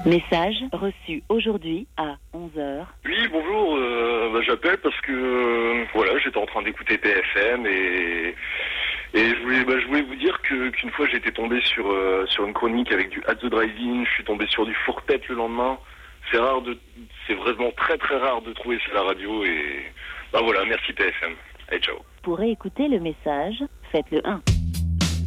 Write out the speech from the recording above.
Message reçu aujourd'hui à 11h. Oui, bonjour, j'appelle parce que voilà, j'étais en train d'écouter PFM et je voulais vous dire qu'une fois j'étais tombé sur une chronique avec du At the Drive-In, je suis tombé sur du Fourtet le lendemain. C'est vraiment très très rare de trouver ça à la radio et voilà, merci PFM. Allez, ciao. Pour écouter le message, faites le 1.